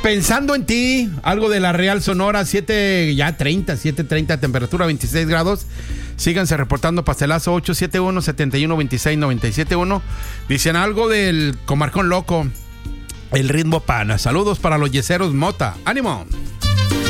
Pensando en ti, algo de la Real Sonora, 7:30, temperatura 26 grados. Síganse reportando pastelazo 871-7126-971. Dicen algo del Comarcón Loco, el ritmo pana. Saludos para los yeseros Mota. ¡Ánimo!